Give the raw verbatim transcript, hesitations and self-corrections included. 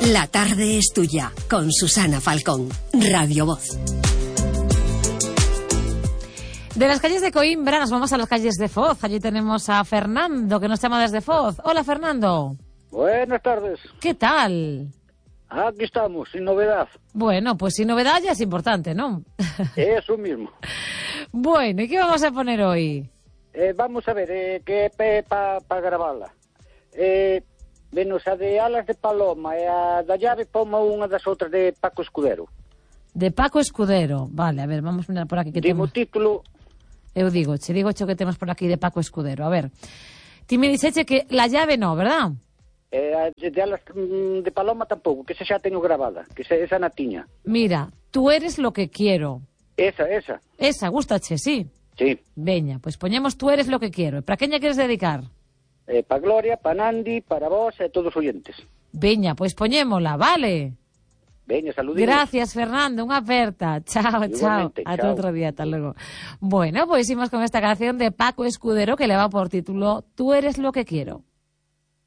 La tarde es tuya, con Susana Falcón, Radio Voz. De las calles de Coimbra nos vamos a las calles de Foz. Allí tenemos a Fernando, que nos llama desde Foz. Hola, Fernando. Buenas tardes. ¿Qué tal? Aquí estamos, sin novedad. Bueno, pues sin novedad ya es importante, ¿no? Eso mismo. Bueno, ¿y qué vamos a poner hoy? Eh, vamos a ver, eh, que para pa gravarla. Eh, menos a de Alas de Paloma e a da Llave, poma unha das outras de Paco Escudero. De Paco Escudero. Vale, a ver, vamos a mirar por aquí que Dimo temos... título... Eu digo, che digo cho que temos por aquí de Paco Escudero. A ver, ti me dixeche que La Llave no, verdad? Eh, a de Alas de Paloma tampouco, que esa xa teño grabada, que esa, esa na tiña. Mira, Tú eres lo que quiero. Esa, esa. Esa, gústache, sí? Sí. Veña, pois pues poñemos Tú eres lo que quiero. Para queña queres dedicar? Eh, para Gloria, para Nandi, para vos e todos os oyentes. Veña, pois pues poñémola, vale? Veña, saludinhos. Gracias, Fernando, unha aperta. Chao, chao. Hasta outro día, hasta luego. Bueno, pois pues imos con esta canción de Paco Escudero que le va por título Tú eres lo que quiero.